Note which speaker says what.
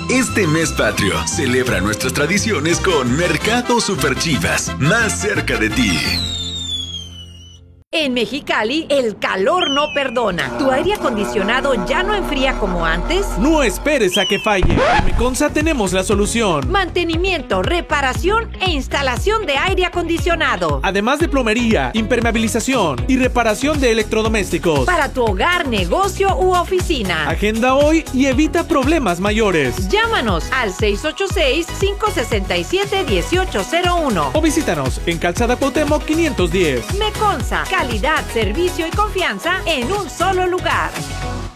Speaker 1: Este mes patrio, celebra nuestras tradiciones con Mercado Super Chivas, más cerca de ti.
Speaker 2: En Mexicali, el calor no perdona. ¿Tu aire acondicionado ya no enfría como antes?
Speaker 3: No esperes a que falle. En Meconza tenemos la solución.
Speaker 2: Mantenimiento, reparación e instalación de aire acondicionado.
Speaker 3: Además de plomería, impermeabilización y reparación de electrodomésticos.
Speaker 2: Para tu hogar, negocio u oficina.
Speaker 3: Agenda hoy y evita problemas mayores.
Speaker 2: Llámanos al 686-567-1801.
Speaker 3: O visítanos en Calzada Cuauhtémoc 510.
Speaker 2: Meconza, calidad, servicio y confianza en un solo lugar.